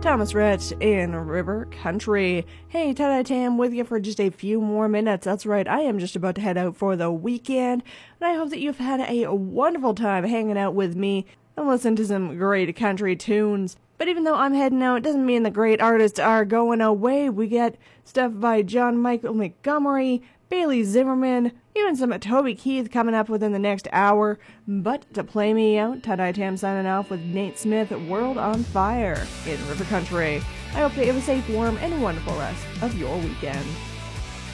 Thomas Rhett in River Country. Hey, Tada Tam with you for just a few more minutes. That's right, I am just about to head out for the weekend, and I hope that you've had a wonderful time hanging out with me and listening to some great country tunes. But even though I'm heading out, it doesn't mean the great artists are going away. We get stuff by John Michael Montgomery, Bailey Zimmerman, even some Toby Keith coming up within the next hour. But to play me out, Tada Tam signing off with Nate Smith, World on Fire in River Country. I hope that you have a safe, warm, and wonderful rest of your weekend.